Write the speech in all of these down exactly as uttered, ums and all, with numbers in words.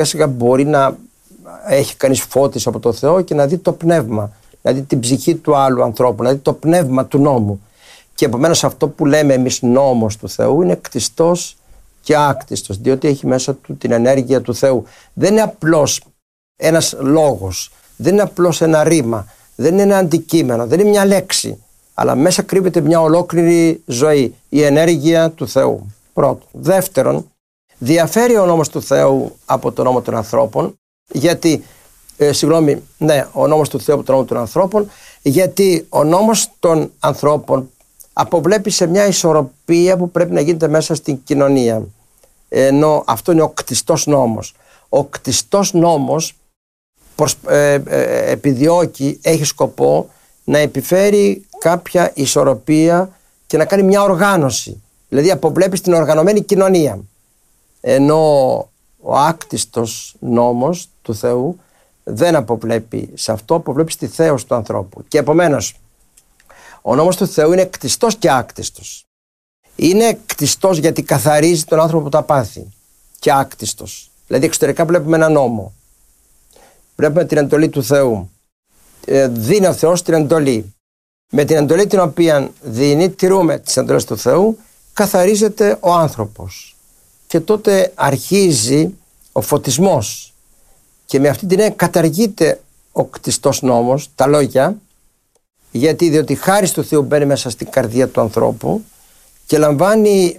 σιγά μπορεί να έχει κανείς φώτιση από το Θεό και να δει το πνεύμα, να δει την ψυχή του άλλου ανθρώπου, να δει το πνεύμα του νόμου. Και επομένως αυτό που λέμε εμείς νόμος του Θεού είναι κτιστός και άκτιστος, διότι έχει μέσα του την ενέργεια του Θεού. Δεν είναι απλώς ένας λόγος, δεν είναι απλώς ένα ρήμα, δεν είναι ένα αντικείμενο, δεν είναι μια λέξη, αλλά μέσα κρύβεται μια ολόκληρη ζωή, η ενέργεια του Θεού. Πρώτον. Δεύτερον, διαφέρει ο νόμος του Θεού από τον νόμο των ανθρώπων, γιατί, ε, συγγνώμη, ναι, ο νόμος του Θεού από τον νόμο των ανθρώπων, γιατί ο νόμος των ανθρώπων αποβλέπει σε μια ισορροπία που πρέπει να γίνεται μέσα στην κοινωνία. Ενώ αυτό είναι ο κτιστός νόμος. Ο κτιστός νόμος προσ, ε, ε, επιδιώκει, έχει σκοπό να επιφέρει κάποια ισορροπία και να κάνει μια οργάνωση. Δηλαδή αποβλέπει στην οργανωμένη κοινωνία. Ενώ ο άκτιστος νόμος του Θεού δεν αποβλέπει σε αυτό, αποβλέπει στη θέωση του ανθρώπου. Και επομένως, ο νόμος του Θεού είναι κτιστός και άκτιστος. Είναι κτιστός γιατί καθαρίζει τον άνθρωπο από τα πάθη και άκτιστος. Δηλαδή εξωτερικά βλέπουμε ένα νόμο. Βλέπουμε την εντολή του Θεού. Ε, δίνει ο Θεός την εντολή. Με την εντολή την οποία δίνει, τηρούμε τις εντολές του Θεού, καθαρίζεται ο άνθρωπος. Και τότε αρχίζει ο φωτισμός. Και με αυτή την έννοια καταργείται ο κτιστός νόμος, τα λόγια, γιατί διότι χάρη του Θεού μπαίνει μέσα στην καρδία του ανθρώπου και λαμβάνει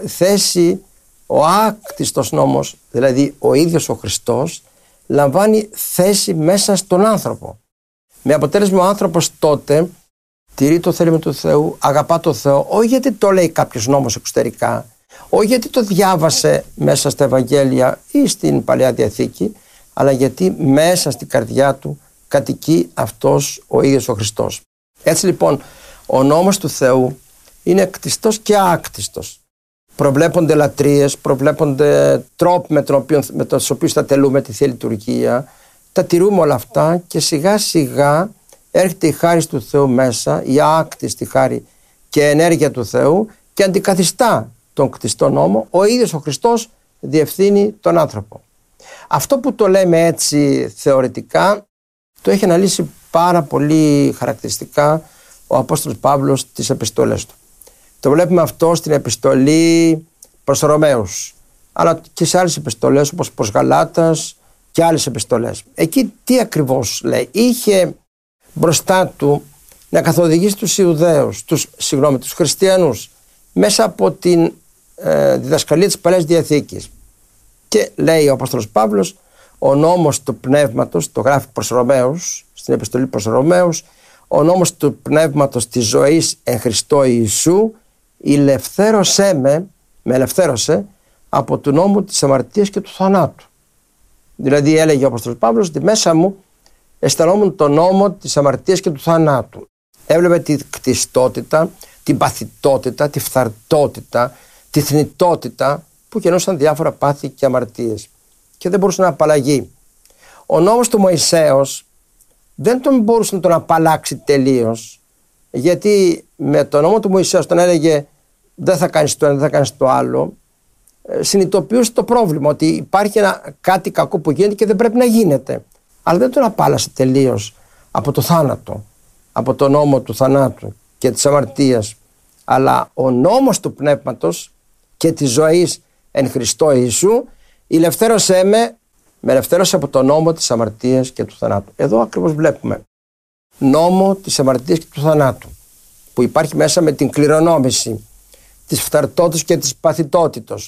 θέση ο άκτιστος νόμος, δηλαδή ο ίδιος ο Χριστός, λαμβάνει θέση μέσα στον άνθρωπο. Με αποτέλεσμα ο άνθρωπος τότε τηρεί το θέλημα του Θεού, αγαπά το Θεό, όχι γιατί το λέει κάποιος νόμος εξωτερικά, όχι γιατί το διάβασε μέσα στα Ευαγγέλια ή στην Παλαιά Διαθήκη, αλλά γιατί μέσα στην καρδιά του κατοικεί αυτός ο ίδιος ο Χριστός. Έτσι λοιπόν ο νόμος του Θεού είναι κτιστός και άκτιστος. Προβλέπονται λατρείες, προβλέπονται τρόποι με, τον οποίο, με τους οποίους θα τελούμε τη Θεία Λειτουργία, τα τηρούμε όλα αυτά και σιγά σιγά έρχεται η χάρις του Θεού μέσα, η άκτιστη χάρη και ενέργεια του Θεού και αντικαθιστά τον κτιστό νόμο, ο ίδιος ο Χριστός διευθύνει τον άνθρωπο. Αυτό που το λέμε έτσι θεωρητικά το έχει αναλύσει πάρα πολύ χαρακτηριστικά ο Απόστολος Παύλος στις επιστολές του. Το βλέπουμε αυτό στην επιστολή προς Ρωμαίους, αλλά και σε άλλες επιστολές όπως προς Γαλάτας και άλλες επιστολές. Εκεί τι ακριβώς λέει? Είχε μπροστά του να καθοδηγήσει τους Ιουδαίους, τους, συγγνώμη, τους χριστιανούς μέσα από την ε, διδασκαλία της Παλαιάς Διαθήκης. Και λέει ο Απόστολος Παύλος, ο νόμος του πνεύματος, το γράφει προς Ρωμαίους, στην επιστολή προς Ρωμαίους, ο νόμος του πνεύματος της ζωής εν Χριστώ Ιησού ηλευθέρωσέ με, με ελευθέρωσε από του νόμου της αμαρτίας και του θανάτου. Δηλαδή έλεγε ο Απόστολος Παύλος ότι μέσα μου αισθανόμουν τον νόμο της αμαρτίας και του θανάτου. Έβλεπε τη κτιστότητα, την παθητότητα, τη φθαρτότητα, τη θνητότητα που γεννούσαν διάφορα πάθη και αμαρτίες και δεν μπορούσε να απαλλαγεί. Ο νόμος του Μωυσέως δεν τον μπορούσε να τον απαλλάξει τελείως, γιατί με τον νόμο του Μωυσέως τον έλεγε δεν θα κάνεις το ένα, δεν θα κάνεις το άλλο, συνειδητοποιούσε το πρόβλημα ότι υπάρχει ένα, κάτι κακό που γίνεται και δεν πρέπει να γίνεται, αλλά δεν τον απάλλασε τελείως από το θάνατο, από τον νόμο του θανάτου και της αμαρτίας, αλλά ο νόμος του πνεύματος και της ζωής εν Χριστώ Ιησού ηλευθέρωσέ με, με ελευθέρωσε από τον νόμο της αμαρτίας και του θανάτου. Εδώ ακριβώς βλέπουμε νόμο της αμαρτίας και του θανάτου που υπάρχει μέσα με την κληρονόμηση της φθαρτότητας και της παθητότητος,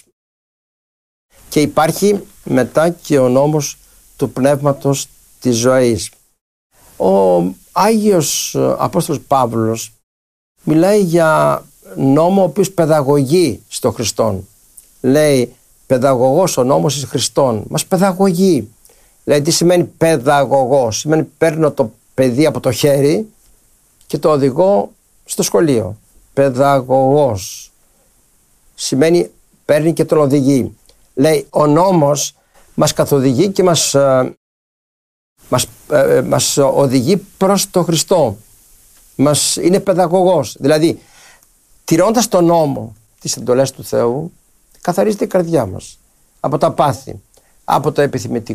και υπάρχει μετά και ο νόμος του πνεύματος της ζωής. Ο Άγιος Απόστολος Παύλος μιλάει για νόμο ο οποίος παιδαγωγεί στο Χριστόν. Λέει παιδαγωγός ο νόμος εις Χριστόν, μας παιδαγωγεί. Δηλαδή τι σημαίνει παιδαγωγός? Σημαίνει παίρνω το παιδί από το χέρι και το οδηγώ στο σχολείο. Παιδαγωγός σημαίνει παίρνει και τον οδηγεί. Λέει ο νόμος μας καθοδηγεί και μας, ε, μας, ε, μας οδηγεί προς τον Χριστό. Μας είναι παιδαγωγός. Δηλαδή τηρώντας τον νόμο, τις εντολές του Θεού, καθαρίζεται η καρδιά μας από τα πάθη. από το επιθυμητικό